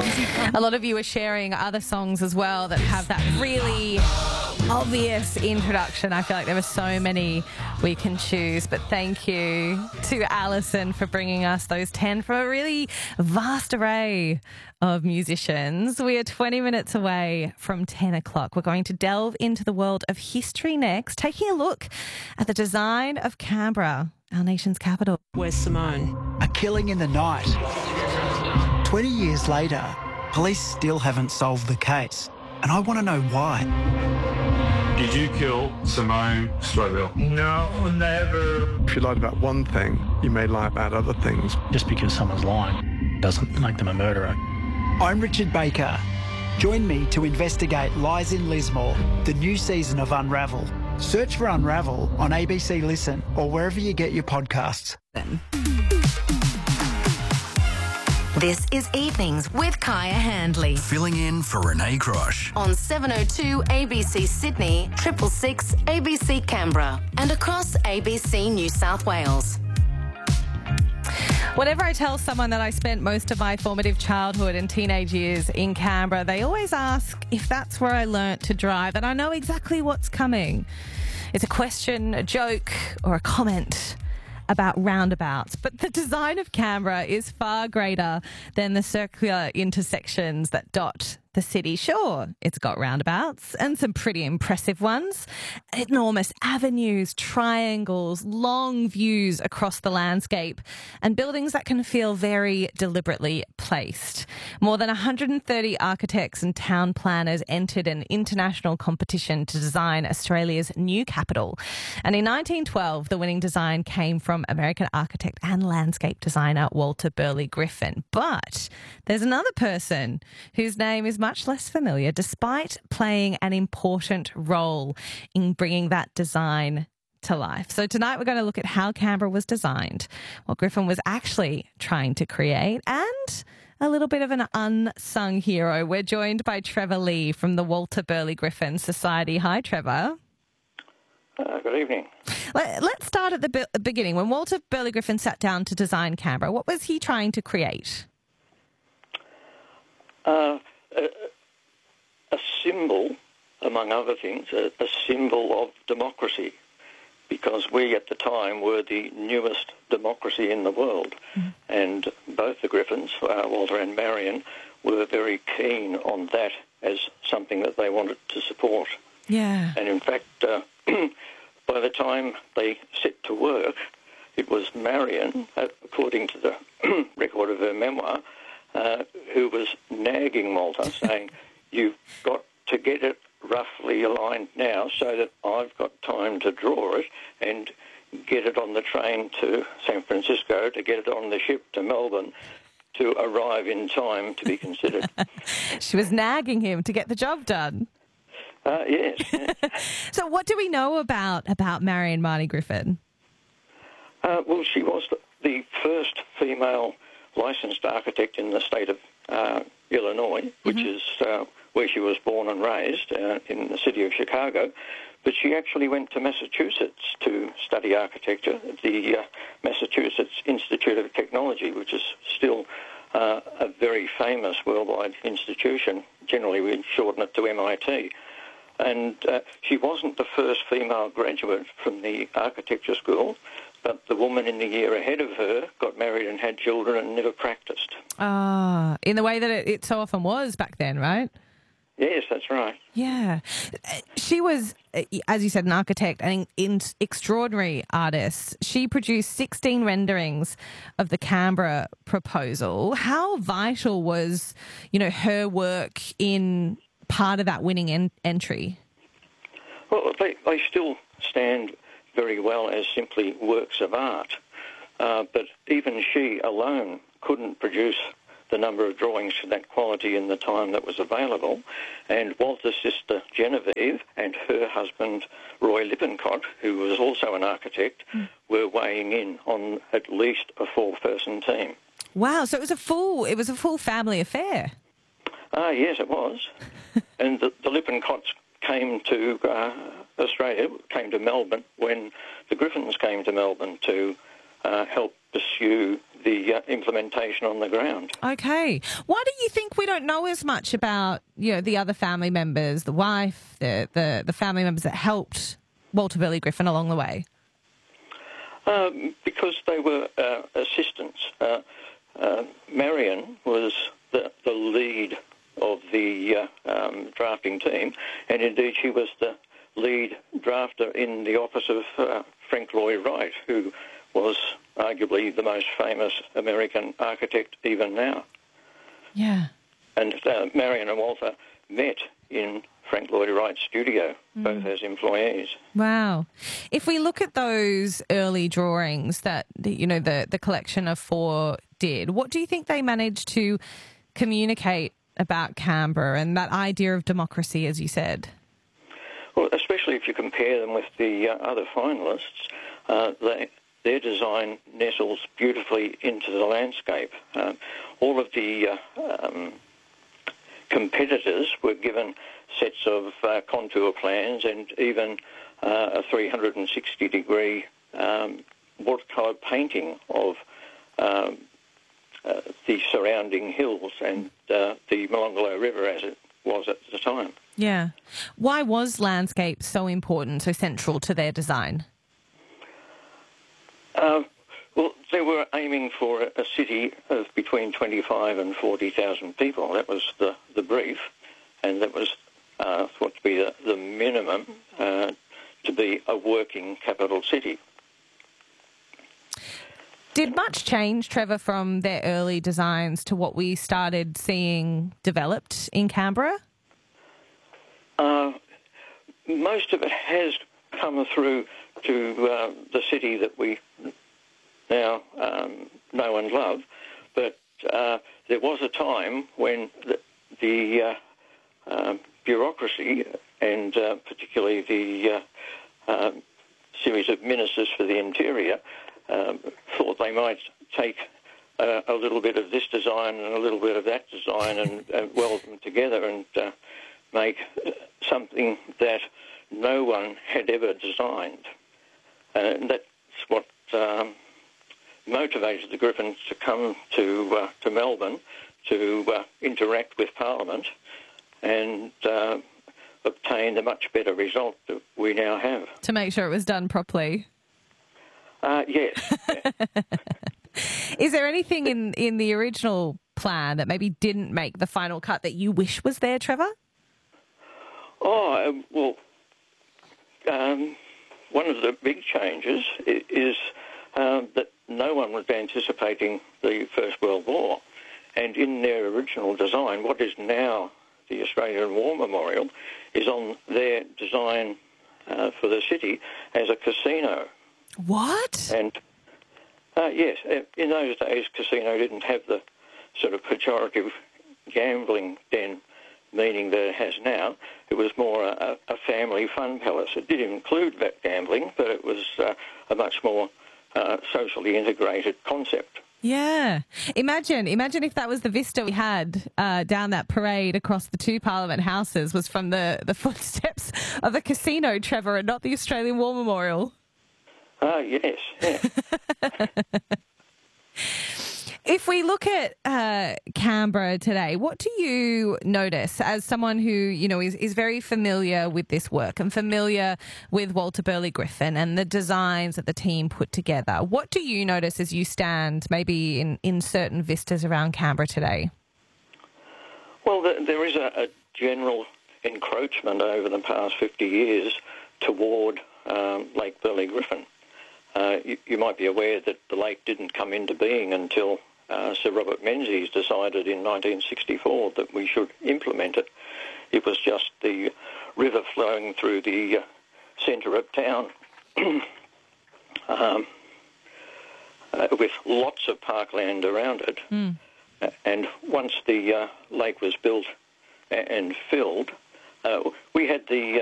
A lot of you are sharing other songs as well that have that really obvious introduction. I feel like there are so many we can choose, but thank you to Alison for bringing us those 10 from a really vast array of musicians. We are 20 minutes away from 10 o'clock. We're going to delve into the world of history next, taking a look at the design of Canberra, our nation's capital. Where's Simone? A killing in the night. 20 years later, police still haven't solved the case, and I want to know why. Did you kill Simone Strobel? No, never. If you lied about one thing, you may lie about other things. Just because someone's lying doesn't make them a murderer. I'm Richard Baker. Join me to investigate Lies in Lismore, the new season of Unravel. Search for Unravel on ABC Listen or wherever you get your podcasts. This is Evenings with Kaya Handley. Filling in for Renee Crosh. On 702 ABC Sydney, 666 ABC Canberra, and across ABC New South Wales. Whenever I tell someone that I spent most of my formative childhood and teenage years in Canberra, they always ask if that's where I learnt to drive, and I know exactly what's coming. It's a question, a joke, or a comment about roundabouts, but the design of Canberra is far greater than the circular intersections that dot the city. Sure, it's got roundabouts and some pretty impressive ones, enormous avenues, triangles, long views across the landscape, and buildings that can feel very deliberately placed. More than 130 architects and town planners entered an international competition to design Australia's new capital. And in 1912, the winning design came from American architect and landscape designer Walter Burley Griffin. But there's another person whose name is much less familiar, despite playing an important role in bringing that design to life. So tonight we're going to look at how Canberra was designed, what Griffin was actually trying to create, and a little bit of an unsung hero. We're joined by Trevor Lee from the Walter Burley Griffin Society. Hi, Trevor. Good evening. Let's start at the beginning. When Walter Burley Griffin sat down to design Canberra, what was he trying to create? A symbol, among other things, a symbol of democracy, because we at the time were the newest democracy in the world. Mm. And both the Griffins, Walter and Marion, were very keen on that as something that they wanted to support. Yeah. And in fact, by the time they set to work, it was Marion, according to the record of her memoir, who was nagging Walter, saying, "You've got to get it roughly aligned now so that I've got time to draw it and get it on the train to San Francisco, to get it on the ship to Melbourne, to arrive in time to be considered." She was nagging him to get the job done. Yes. So what do we know about Marion Marnie Griffin? Well, she was the first female licensed architect in the state of Illinois, which is where she was born and raised, in the city of Chicago. But she actually went to Massachusetts to study architecture at the Massachusetts Institute of Technology, which is still a very famous worldwide institution. Generally, we shorten it to MIT. And she wasn't the first female graduate from the architecture school, but the woman in the year ahead of her got married and had children and never practiced. In the way that it so often was back then, right? Yes, that's right. Yeah. She was, as you said, an architect and an extraordinary artist. She produced 16 renderings of the Canberra proposal. How vital was, her work in part of that winning entry? Well, they still stand very well as simply works of art, but even she alone couldn't produce the number of drawings to that quality in the time that was available. And Walter's sister Genevieve and her husband Roy Lippincott, who was also an architect, were weighing in on at least a 4-person team. Wow! So it was a full family affair. Yes, it was. And the Lippincotts came to Australia, came to Melbourne when the Griffins came to Melbourne to help pursue the implementation on the ground. Okay. Why do you think we don't know as much about, the other family members, the wife, the family members that helped Walter Burley Griffin along the way? Because they were assistants. Marion was the lead of the drafting team, and indeed she was the lead drafter in the office of Frank Lloyd Wright, who was arguably the most famous American architect even now. Yeah. And Marion and Walter met in Frank Lloyd Wright's studio, both as employees. Wow. If we look at those early drawings that, the collection of 4 did, what do you think they managed to communicate about Canberra and that idea of democracy, as you said? Well, especially if you compare them with the other finalists, their design nestles beautifully into the landscape. All of the competitors were given sets of contour plans and even a 360-degree watercolour painting of the surrounding hills and the Molonglo River as it was at the time. Yeah. Why was landscape so important, so central to their design? Well, they were aiming for a city of between 25 and 40,000 people. That was the brief, and that was thought to be the minimum to be a working capital city. Did much change, Trevor, from their early designs to what we started seeing developed in Canberra? Most of it has come through to the city that we now know and love, but there was a time when the bureaucracy and particularly the series of ministers for the interior thought they might take a little bit of this design and a little bit of that design and weld them together and make something that no one had ever designed. And that's what motivated the Griffins to come to Melbourne to interact with Parliament and obtain the much better result that we now have. To make sure it was done properly? Yes. Is there anything in the original plan that maybe didn't make the final cut that you wish was there, Trevor? One of the big changes is that no one was anticipating the First World War. And in their original design, what is now the Australian War Memorial is on their design for the city as a casino. What? And yes, in those days, casino didn't have the sort of pejorative gambling den meaning that it has now. It was more a family fun palace. It did include that gambling, but it was a much more socially integrated concept. Yeah. Imagine if that was the vista we had down that parade across the 2 Parliament houses was from the footsteps of the casino, Trevor, and not the Australian War Memorial. Yes. Yeah. If we look at Canberra today, what do you notice as someone who, is very familiar with this work and familiar with Walter Burley Griffin and the designs that the team put together? What do you notice as you stand maybe in certain vistas around Canberra today? Well, there is a general encroachment over the past 50 years toward Lake Burley Griffin. You might be aware that the lake didn't come into being until Sir Robert Menzies decided in 1964 that we should implement it. It was just the river flowing through the centre of town with lots of parkland around it. And once the lake was built and filled, we had the